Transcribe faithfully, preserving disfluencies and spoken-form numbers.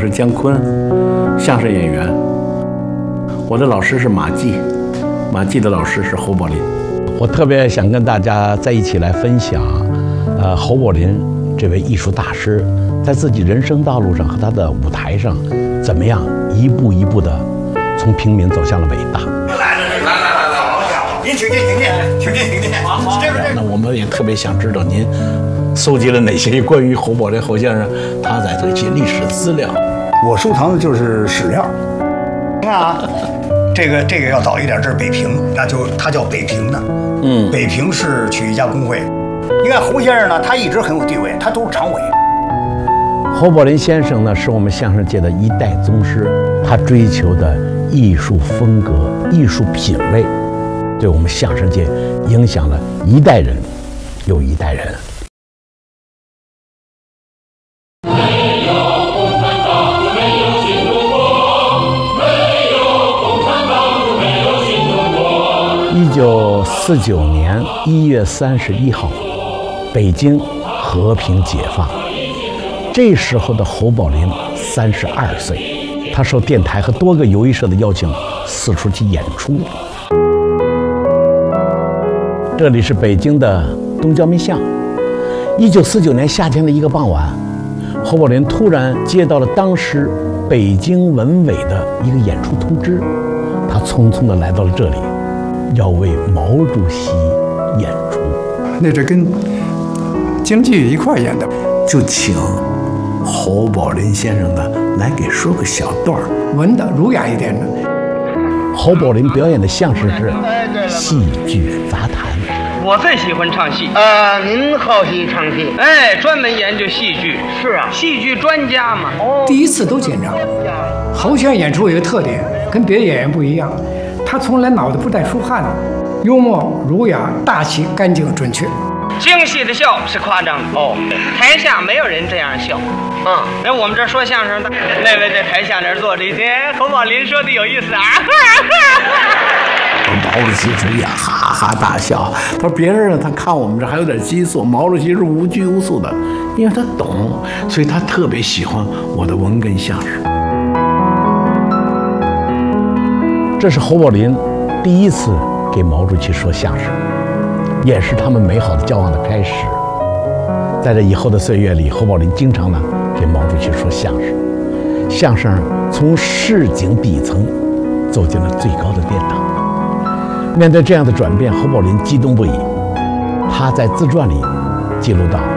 是姜昆，相声演员。我的老师是马季，马季的老师是侯宝林。我特别想跟大家在一起来分享，呃，侯宝林这位艺术大师在自己人生道路上和他的舞台上，怎么样一步一步的从平民走向了伟大。 来来来来来来，您请进请进请进请进。这个这个， 那我们也特别想知道您搜集了哪些关于侯宝林侯先生他在这些历史资料。 我收藏的就是史料。你看啊，这个这个要早一点，这是北平，那就它叫北平的。嗯，北平市曲艺家工会。你看侯先生呢，他一直很有地位，他都是常委。 侯宝林先生呢，是我们相声界的一代宗师，他追求的艺术风格、艺术品味，对我们相声界影响了一代人又一代人。 没有共产党就没有新中国，没有共产党就没有新中国。 一九四九年一月三十一号，北京和平解放。这时候的侯宝林三十二岁，他受电台和多个友谊社的邀请，四处去演出。这里是北京的东交民巷。一九四九年夏天的一个傍晚，侯宝林突然接到了当时北京文委的一个演出通知，他匆匆地来到了这里，要为毛主席演出。 那是跟京剧一块演的， 就请侯宝林先生呢来给说个小段儿， 文的儒雅一点的。 侯宝林表演的相声是戏剧杂谈。 我最喜欢唱戏。 呃，您好戏唱戏？ 哎，专门研究戏剧。 是啊， 戏剧专家嘛。 哦， 第一次都紧张。侯先生演出有一个特点，跟别的演员不一样，他从来脑袋不带出汗的，幽默、儒雅、大气、干净、准确。 京戏的笑是夸张的哦，台下没有人这样笑。 嗯， 那我们这说相声的那位在台下那儿坐着一天，侯宝林说的有意思啊。 毛主席主义啊，哈哈大笑。他说别人呢，他看我们这还有点激素，毛主席是无拘无束的，因为他懂，所以他特别喜欢我的文哏相声。这是侯宝林第一次给毛主席说相声，也是他们美好的交往的开始。在这以后的岁月里，侯宝林经常呢给毛主席说相声，相声从市井底层走进了最高的殿堂。面对这样的转变，侯宝林激动不已。他在自传里记录到，